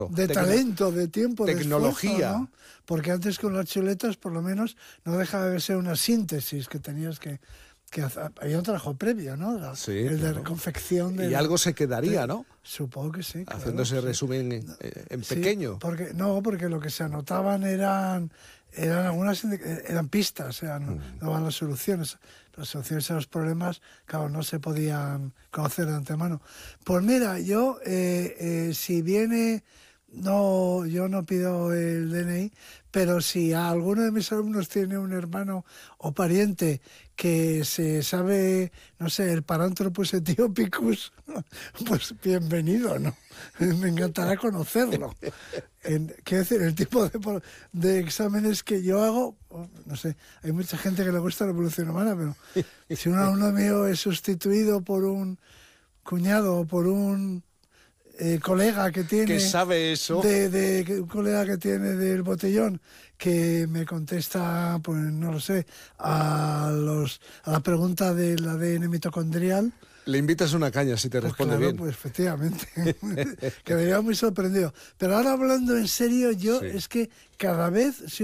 de talento, de tiempo, tecnología. De esfuerzo, ¿no? Porque antes con las chuletas, por lo menos, no dejaba de ser una síntesis que tenías que hacer. Había un trabajo previo, ¿no? Sí, el claro. de confección. Y algo se quedaría, ¿no? Supongo que sí. Claro, haciendo ese sí. resumen en pequeño. Porque lo que se anotaban eran pistas, no eran las soluciones. Las soluciones a los problemas, claro, no se podían conocer de antemano. Pues mira, yo, si viene, yo no pido el DNI, pero si a alguno de mis alumnos tiene un hermano o pariente que se sabe, no sé, el Paranthropus etiopicus, pues bienvenido, ¿no? Me encantará conocerlo. Quiero decir, el tipo de exámenes que yo hago, no sé, hay mucha gente que le gusta la evolución humana, pero si un alumno mío es sustituido por un cuñado o por un colega que tiene... ¿Qué sabe eso? Un colega que tiene del botellón que me contesta, pues no lo sé, a la pregunta del ADN mitocondrial. Le invitas una caña si te responde claro, bien. Pues efectivamente, quedaría muy sorprendido. Pero ahora hablando en serio, yo es que cada vez soy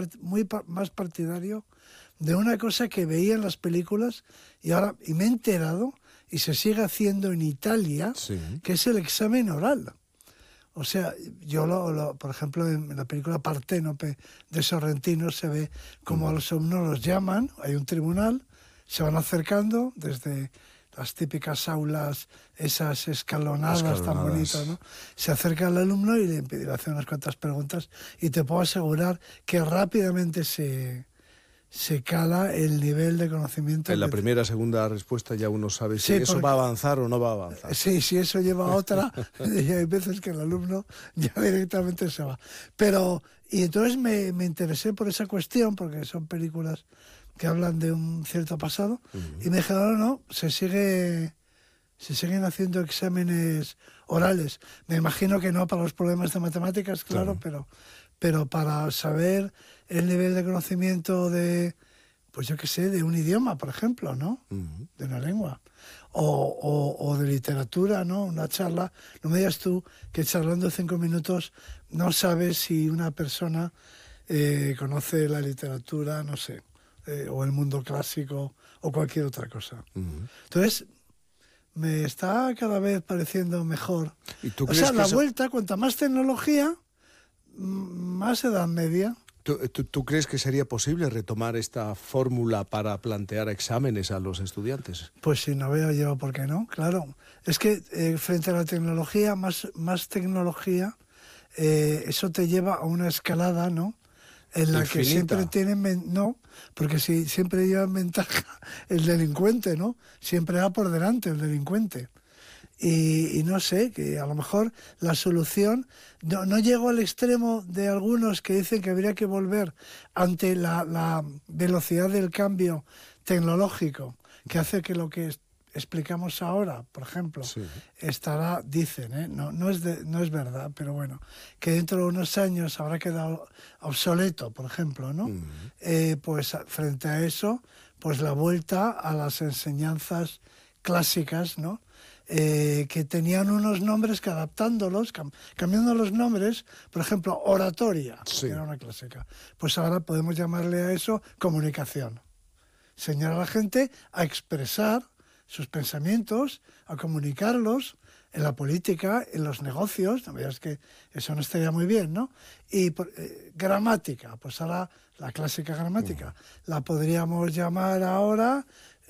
más partidario de una cosa que veía en las películas y me he enterado y se sigue haciendo en Italia, que es el examen oral. O sea, yo por ejemplo, en la película Parténope de Sorrentino se ve como a los alumnos los llaman, hay un tribunal, se van acercando desde las típicas aulas, esas escalonadas tan bonitas, ¿no? Se acerca al alumno y le hace unas cuantas preguntas y te puedo asegurar que rápidamente se cala el nivel de conocimiento. En la primera, segunda respuesta ya uno sabe si eso va a avanzar o no va a avanzar. Sí, si eso lleva a otra, y hay veces que el alumno ya directamente se va. Y entonces me interesé por esa cuestión, porque son películas que hablan de un cierto pasado, y me dijeron, no, se siguen haciendo exámenes orales. Me imagino que no para los problemas de matemáticas, claro. Pero para saber el nivel de conocimiento pues yo qué sé, de un idioma, por ejemplo, ¿no? De una lengua. O de literatura, ¿no? Una charla. No me digas tú que charlando 5 minutos no sabes si una persona conoce la literatura, no sé, o el mundo clásico o cualquier otra cosa. Entonces, me está cada vez pareciendo mejor. ¿Y tú crees que la vuelta, cuanta más tecnología, más edad media. ¿Tú crees que sería posible retomar esta fórmula para plantear exámenes a los estudiantes? Pues sí, no veo yo por qué no, claro. Es que frente a la tecnología, más tecnología, eso te lleva a una escalada, ¿no? En la que siempre tienen... No, porque si siempre lleva en ventaja el delincuente, ¿no? Siempre va por delante el delincuente. Y no sé, que a lo mejor la solución... No llego al extremo de algunos que dicen que habría que volver ante la velocidad del cambio tecnológico, que hace que lo que explicamos ahora, por ejemplo, estará, dicen, no es verdad, pero bueno, que dentro de unos años habrá quedado obsoleto, por ejemplo, ¿no? Pues frente a eso, pues la vuelta a las enseñanzas clásicas, ¿no? Que tenían unos nombres que adaptándolos, cambiando los nombres, por ejemplo, oratoria, que era una clásica, pues ahora podemos llamarle a eso comunicación. Enseñar a la gente a expresar sus pensamientos, a comunicarlos en la política, en los negocios, no veas que eso no estaría muy bien, ¿no? Y gramática, pues ahora la clásica gramática, la podríamos llamar ahora...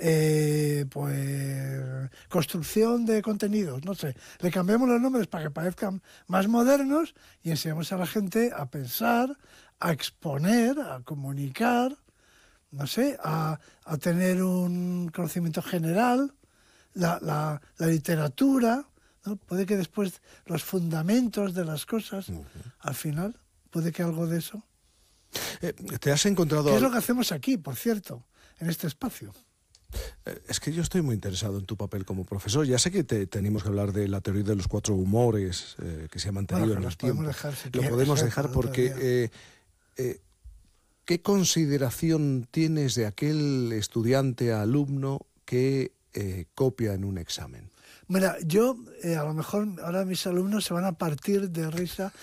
pues construcción de contenidos, no sé, le cambiamos los nombres para que parezcan más modernos y enseñamos a la gente a pensar, a exponer, a comunicar, no sé, a tener un conocimiento general, la literatura, ¿no? Puede que después los fundamentos de las cosas, al final, puede que algo de eso. ¿Te has encontrado...? ¿Qué es lo que hacemos aquí, por cierto, en este espacio? Es que yo estoy muy interesado en tu papel como profesor. Ya sé que tenemos que hablar de la teoría de los 4 humores que se ha mantenido en el tiempo. Lo podemos dejar porque... ¿qué consideración tienes de aquel estudiante, alumno que copia en un examen? Mira, yo a lo mejor ahora mis alumnos se van a partir de risa